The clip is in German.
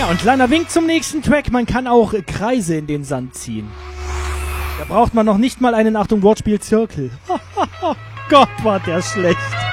Ja, und kleiner Wink zum nächsten Track. Man kann auch Kreise in den Sand ziehen. Da braucht man noch nicht mal einen, Achtung, Wortspiel, Zirkel. Gott, war der schlecht.